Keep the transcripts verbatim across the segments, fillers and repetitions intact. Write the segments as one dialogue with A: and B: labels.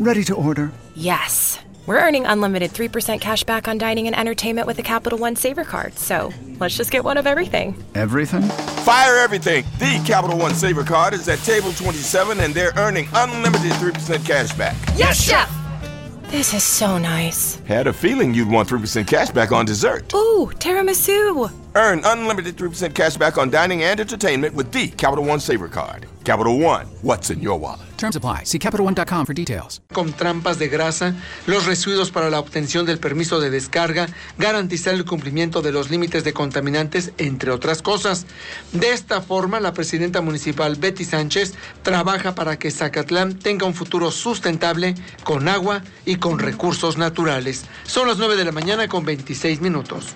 A: Ready to order.
B: Yes. We're earning unlimited three percent cash back on dining and entertainment with the Capital One Saver Card. So let's just get one of everything.
A: Everything?
C: Fire everything. The Capital One Saver Card is at table twenty-seven, and they're earning unlimited three percent cash back.
B: Yes, Chef! This is so nice.
C: Had a feeling you'd want three percent cash back on dessert.
B: Ooh, tiramisu.
C: Earn unlimited three percent cash back on dining and entertainment with the Capital One Saver Card. Capital One, what's in your wallet?
D: Terms apply. See Capital One dot com for details.
E: Con trampas de grasa, los residuos para la obtención del permiso de descarga, garantizar el cumplimiento de los límites de contaminantes, entre otras cosas. De esta forma, la presidenta municipal Betty Sánchez trabaja para que Zacatlán tenga un futuro sustentable con agua y con recursos naturales. Son las nueve de la mañana con veintiséis minutos.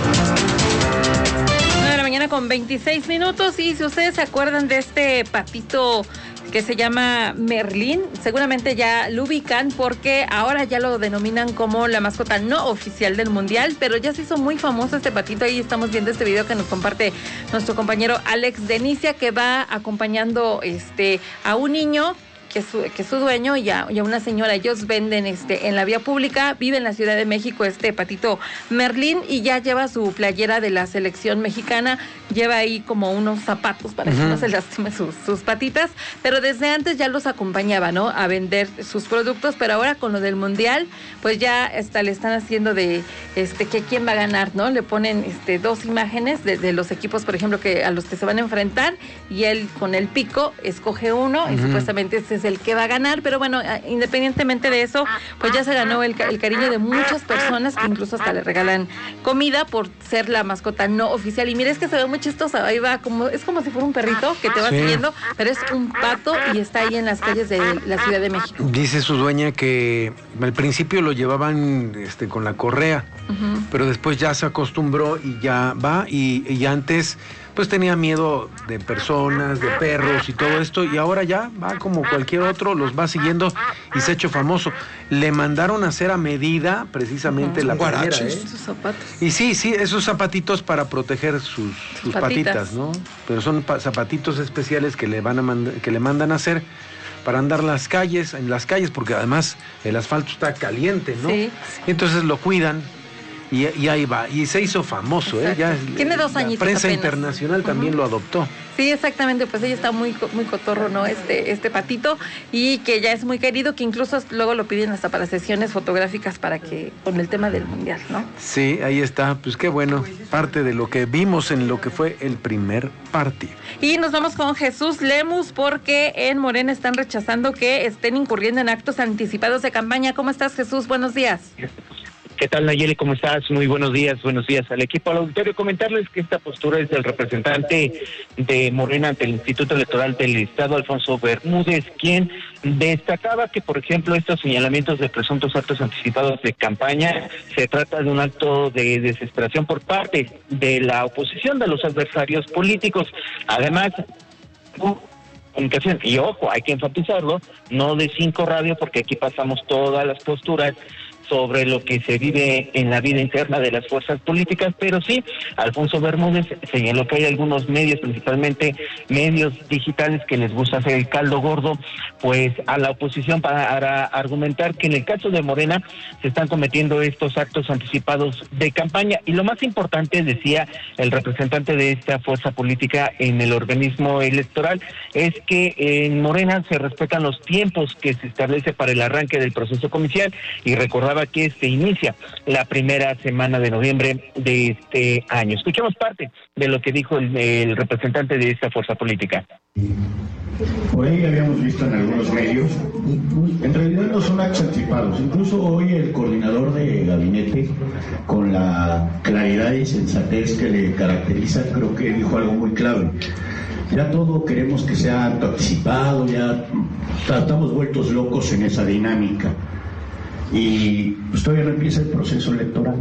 F: nueve de la mañana con veintiséis minutos, y si ustedes se acuerdan de este patito que se llama Merlín, seguramente ya lo ubican porque ahora ya lo denominan como la mascota no oficial del Mundial, pero ya se hizo muy famoso este patito. Ahí estamos viendo este video que nos comparte nuestro compañero Alex Denicia, que va acompañando este a un niño que es su, que es su dueño y a, y a una señora. Ellos venden este en la vía pública, vive en la Ciudad de México este patito Merlín, y ya lleva su playera de la selección mexicana, lleva ahí como unos zapatos para uh-huh. que no se lastime sus, sus patitas, pero desde antes ya los acompañaba, ¿no?, a vender sus productos, pero ahora con lo del Mundial, pues ya hasta le están haciendo de este que quién va a ganar, ¿no? Le ponen este dos imágenes de, de los equipos, por ejemplo, que a los que se van a enfrentar, y él con el pico escoge uno, uh-huh. y supuestamente ese es el que va a ganar. Pero bueno, independientemente de eso, pues ya se ganó el, el cariño de muchas personas, que incluso hasta le regalan comida por ser la mascota no oficial. Y mira, es que se ve muy chistoso, ahí va como, es como si fuera un perrito que te va sí. siguiendo, pero es un pato y está ahí en las calles de la Ciudad de México.
E: Dice su dueña que al principio lo llevaban este, con la correa, uh-huh. pero después ya se acostumbró y ya va, y, y antes pues tenía miedo de personas, de perros y todo esto, y ahora ya va como cualquier otro, los va siguiendo y se ha hecho famoso. Le mandaron a hacer a medida precisamente uh-huh. la playera, ¿eh?
F: Sus zapatos.
E: Y sí, sí, esos zapatitos para proteger sus, sus, sus patitas. patitas, ¿no? Pero son pa- zapatitos especiales que le van a mand- que le mandan a hacer para andar las calles, en las calles, porque además el asfalto está caliente, ¿no? Sí. Y entonces lo cuidan. Y, y ahí va, y se hizo famoso, ¿eh? Ya
F: tiene dos añitos.
E: La prensa
F: apenas.
E: internacional uh-huh. también lo adoptó.
F: Sí, exactamente, pues ella está muy muy cotorro, ¿no? Este este patito, y que ya es muy querido, que incluso luego lo piden hasta para sesiones fotográficas para que con el tema del Mundial, ¿no?
E: Sí, ahí está, pues qué bueno, parte de lo que vimos en lo que fue el primer partido.
F: Y nos vamos con Jesús Lemus, porque en Morena están rechazando que estén incurriendo en actos anticipados de campaña. ¿Cómo estás, Jesús? Buenos días.
G: ¿Qué tal, Nayeli? ¿Cómo estás? Muy buenos días, buenos días al equipo, al auditorio. Comentarles que esta postura es del representante de Morena ante el Instituto Electoral del Estado, Alfonso Bermúdez, quien destacaba que, por ejemplo, estos señalamientos de presuntos actos anticipados de campaña se trata de un acto de desesperación por parte de la oposición, de los adversarios políticos. Además, comunicación, y ojo, hay que enfatizarlo, no de Cinco Radio, porque aquí pasamos todas las posturas sobre lo que se vive en la vida interna de las fuerzas políticas, pero sí, Alfonso Bermúdez señaló que hay algunos medios, principalmente medios digitales, que les gusta hacer el caldo gordo pues a la oposición para argumentar que en el caso de Morena se están cometiendo estos actos anticipados de campaña. Y lo más importante, decía el representante de esta fuerza política en el organismo electoral, es que en Morena se respetan los tiempos que se establece para el arranque del proceso comercial, y recordaba que se inicia la primera semana de noviembre de este año. Escuchemos parte de lo que dijo el, el representante de esta fuerza política.
H: Por ahí habíamos visto en algunos medios, en realidad no son actos anticipados. Incluso hoy el coordinador de gabinete, con la claridad y sensatez que le caracteriza, creo que dijo algo muy clave. Ya todo queremos que sea acto anticipado, ya estamos vueltos locos en esa dinámica. Y pues todavía no empieza el proceso electoral.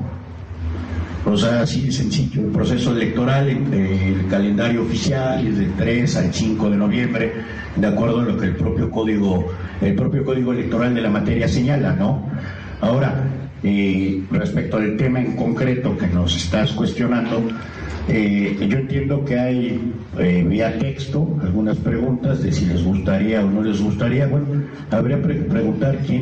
H: O sea, así de sencillo. El proceso electoral, el calendario oficial es del tres al cinco de noviembre, de acuerdo a lo que el propio código, el propio código electoral de la materia señala, ¿no? Ahora, eh, respecto al tema en concreto que nos estás cuestionando, eh, yo entiendo que hay eh, vía texto algunas preguntas de si les gustaría o no les gustaría. Bueno, habría que pre- preguntar quién